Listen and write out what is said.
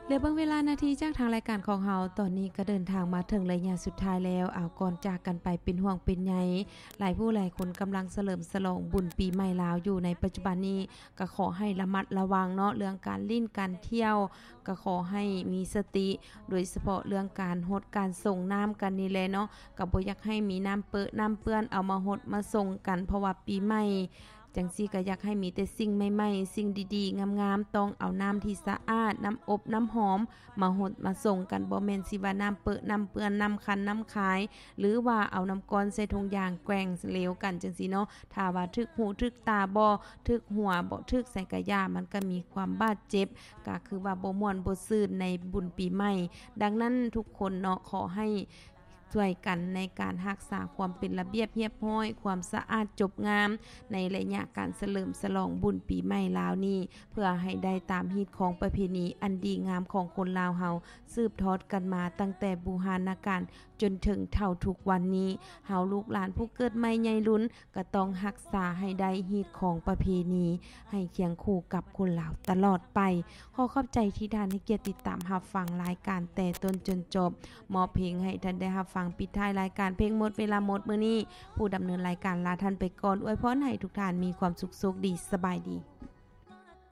เหลือเบิ่งเวลานาทีจากทางรายการของเฮาตอนนี้ก็เดินทางมาถึงระยะสุดท้ายแล้วก่อนจากกันไปเป็นห่วงเป็นใยหลายผู้หลายคนกำลังเฉลิมฉลองบุญปีใหม่ลาวอยู่ในปัจจุบันนี้ก็ขอให้ระมัดระวังเนาะเรื่องการลิ้นการเที่ยวก็ขอให้มีสติโดยเฉพาะเรื่องการหดการส่งน้ำกันนี่แหละเนาะก็บ่อยากให้มีน้ำเปอะน้ำเปื้อนเอามาหดมาส่งกันเพราะว่าปีใหม่จังซี่ก็อยากให้มีแต่สิ่งใหม่ๆสิ่งดีๆงามๆต้องเอาน้ำที่สะอาดน้ำอบน้ำหอมมาหดมาส่งกันบ่แม่นสิว่าน้ำเปอะน้ำเปื้อนน้ำคันน้ำคายหรือว่าเอาน้ำก้อนใส่ถุงยางแกว่งเหลวกันจังซี่เนาะถ้าว่าถึกหูถึกตาบ่ถึกหัวบ่ถึกใส่กะยามันก็มีความบาดเจ็บก็คือว่าบ่ม่วนบ่ซื่นในบุญปีใหม่ดังนั้นทุกคนเนาะขอให้ช่วยกันในการรักษาความเป็นระเบียบเรียบร้อยความสะอาดจบงามในระยะการเฉลิมฉลองบุญปีใหม่ลาวนี้เพื่อให้ได้ตามฮีตของประเพณีอันดีงามของคนลาวเฮาสืบทอดกันมาตั้งแต่บูหานาการจนถึงเท่าทุกวันนี้เฮาลูกหลานผู้เกิดใหม่ใหญ่ลุ้นก็ต้องรักษาให้ได้ฮีตของประเพณีให้เคียงคู่กับคนลาวตลอดไปขอขอบใจที่ท่านให้เกียรติติดตามรับฟังรายการแต่ต้นจนจบมอบเพลงให้ท่านได้รับฟังปิดท้ายรายการเพลงหมดเวลาหมดมื้อนี้ผู้ดำเนินรายการลาท่านไปก่อนอวยพรให้ทุกท่านมีความสุขดีสบายดี